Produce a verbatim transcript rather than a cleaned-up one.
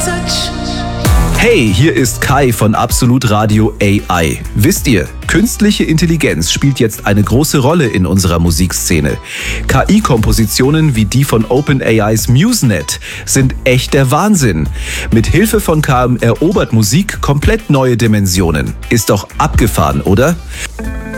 Hey, hier ist Kai von Absolut Radio A I. Wisst ihr, künstliche Intelligenz spielt jetzt eine große Rolle in unserer Musikszene. K I-Kompositionen wie die von OpenAIs MuseNet sind echt der Wahnsinn. Mit Hilfe von K I erobert Musik komplett neue Dimensionen. Ist doch abgefahren, oder?